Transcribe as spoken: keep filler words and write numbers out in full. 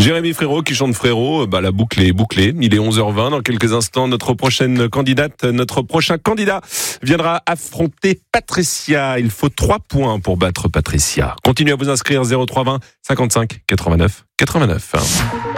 Jérémy Frérot qui chante Frérot, bah la boucle est bouclée. Il est onze heures vingt. Dans quelques instants, notre prochaine candidate, notre prochain candidat viendra affronter Patricia. Il faut trois points pour battre Patricia. Continuez à vous inscrire zéro trois vingt cinquante-cinq quatre-vingt-neuf quatre-vingt-neuf.